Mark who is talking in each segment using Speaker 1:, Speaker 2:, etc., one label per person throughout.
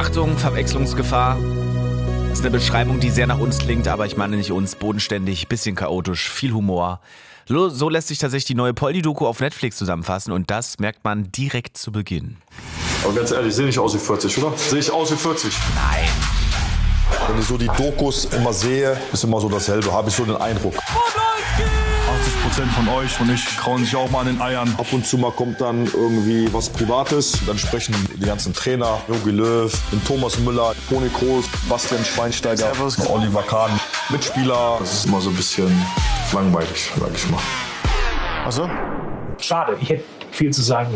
Speaker 1: Achtung, Verwechslungsgefahr. Das ist eine Beschreibung, die sehr nach uns klingt, aber ich meine nicht uns. Bodenständig, bisschen chaotisch, viel Humor. So lässt sich tatsächlich die neue Poldi-Doku auf Netflix zusammenfassen und das merkt man direkt zu Beginn.
Speaker 2: Aber ganz ehrlich, ich sehe nicht aus wie 40, oder? Sehe ich aus wie 40?
Speaker 1: Nein.
Speaker 2: Wenn ich so die Dokus immer sehe, ist immer so dasselbe, habe ich so den Eindruck.
Speaker 3: 80% von euch und ich krauen sich auch mal an den Eiern.
Speaker 2: Ab und zu mal kommt dann irgendwie was Privates. Dann sprechen die ganzen Trainer, Jogi Löw, den Thomas Müller, Toni Kroos, Bastian Schweinsteiger, Oliver Kahn, Mitspieler. Das ist immer so ein bisschen langweilig, sag ich mal.
Speaker 4: Also?
Speaker 5: Schade, ich hätte viel zu sagen.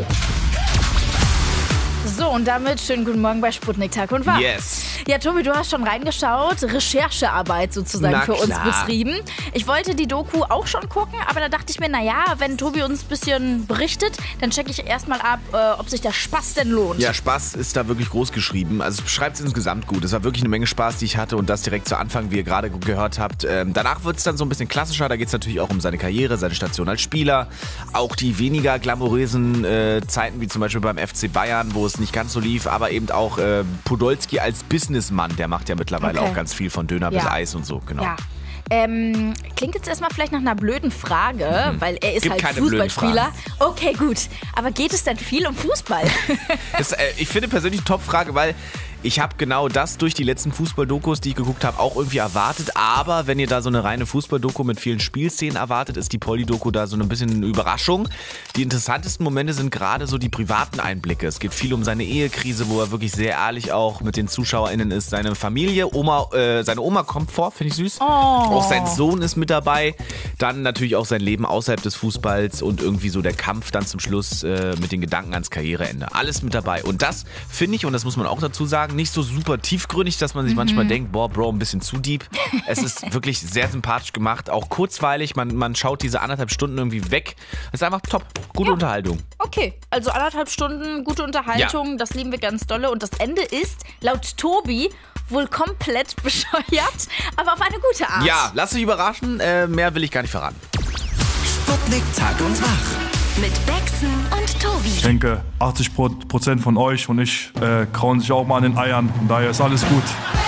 Speaker 6: So, und damit schönen guten Morgen bei Sputnik Tag und Wach.
Speaker 1: Yes.
Speaker 6: Ja, Tobi, du hast schon reingeschaut, Recherchearbeit sozusagen für uns betrieben. Ich wollte die Doku auch schon gucken, aber da dachte ich mir, naja, wenn Tobi uns ein bisschen berichtet, dann checke ich erstmal ab, ob sich der Spaß denn lohnt.
Speaker 1: Ja, Spaß ist da wirklich groß geschrieben. Also es beschreibt es insgesamt gut. Es war wirklich eine Menge Spaß, die ich hatte und das direkt zu Anfang, wie ihr gerade gehört habt. Danach wird es dann so ein bisschen klassischer. Da geht es natürlich auch um seine Karriere, seine Station als Spieler. Auch die weniger glamourösen Zeiten, wie zum Beispiel beim FC Bayern, wo es nicht ganz so lief, aber eben auch Podolski als Businessmann, der macht ja mittlerweile auch ganz viel von Döner bis Eis und so, genau.
Speaker 6: Ja. Klingt jetzt erstmal vielleicht nach einer blöden Frage, weil er ist
Speaker 1: Gibt
Speaker 6: halt Fußballspieler. Okay, gut. Aber geht es denn viel um Fußball?
Speaker 1: Ich finde persönlich eine Top-Frage, weil ich habe genau das durch die letzten Fußball-Dokus, die ich geguckt habe, auch irgendwie erwartet. Aber wenn ihr da so eine reine Fußball-Doku mit vielen Spielszenen erwartet, ist die Poldi-Doku da so ein bisschen eine Überraschung. Die interessantesten Momente sind gerade so die privaten Einblicke. Es geht viel um seine Ehekrise, wo er wirklich sehr ehrlich auch mit den ZuschauerInnen ist. Seine Familie, seine Oma kommt vor, finde ich süß.
Speaker 6: Oh.
Speaker 1: Auch sein Sohn ist mit dabei. Dann natürlich auch sein Leben außerhalb des Fußballs und irgendwie so der Kampf dann zum Schluss mit den Gedanken ans Karriereende. Alles mit dabei. Und das finde ich, und das muss man auch dazu sagen, nicht so super tiefgründig, dass man sich manchmal denkt, boah, Bro, ein bisschen zu deep. Es ist wirklich sehr sympathisch gemacht, auch kurzweilig. Man schaut diese 1,5 Stunden irgendwie weg. Es ist einfach top. Gute Unterhaltung.
Speaker 6: Okay, also 1,5 Stunden, gute Unterhaltung, das lieben wir ganz dolle. Und das Ende ist, laut Tobi, wohl komplett bescheuert, aber auf eine gute Art.
Speaker 1: Ja, lasst euch überraschen. Mehr will ich gar nicht verraten.
Speaker 7: Sputnik Tag und Wach.
Speaker 8: Mit Bexen und Tobi.
Speaker 3: Ich denke, 80% von euch und ich krauen sich auch mal an den Eiern. Von daher ist alles gut.